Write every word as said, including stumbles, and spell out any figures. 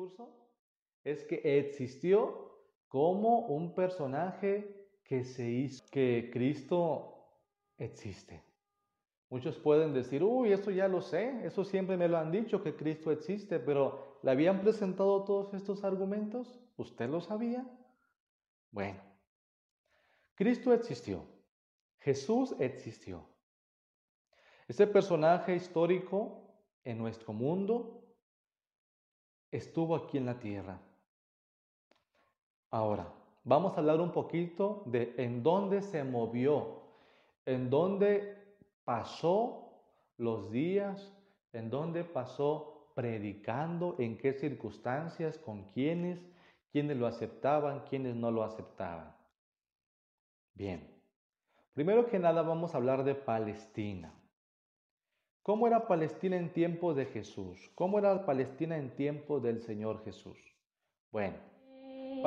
discurso? Es que existió como un personaje que se hizo, que Cristo existe. Muchos pueden decir, uy, eso ya lo sé, eso siempre me lo han dicho, que Cristo existe, pero ¿le habían presentado todos estos argumentos? ¿Usted lo sabía? Bueno, Cristo existió, Jesús existió. Ese personaje histórico en nuestro mundo estuvo aquí en la tierra. Ahora, vamos a hablar un poquito de en dónde se movió, en dónde pasó los días, en dónde pasó predicando, en qué circunstancias, con quiénes, quiénes lo aceptaban, quiénes no lo aceptaban. Bien, primero que nada vamos a hablar de Palestina. ¿Cómo era Palestina en tiempos de Jesús? ¿Cómo era Palestina en tiempos del Señor Jesús? Bueno,